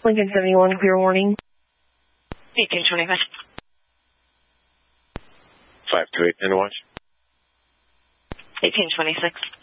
Lincoln 71, clear warning. 1825. 528, end of watch. 1826.